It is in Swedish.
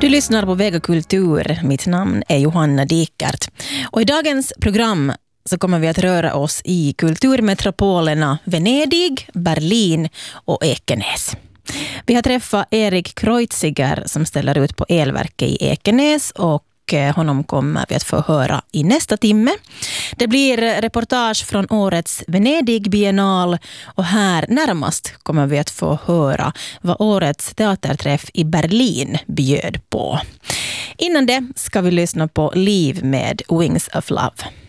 Du lyssnar på Vega Kultur. Mitt namn är Johanna Dikert. Och i dagens program så kommer vi att röra oss i kulturmetropolerna Venedig, Berlin och Ekenäs. Vi har träffat Erik Kreuziger som ställer ut på elverket i Ekenäs, och honom kommer vi att få höra i nästa timme. Det blir reportage från årets Venedig Biennal, och här närmast kommer vi att få höra vad årets teaterträff i Berlin bjöd på. Innan det ska vi lyssna på Liv med Wings of Love.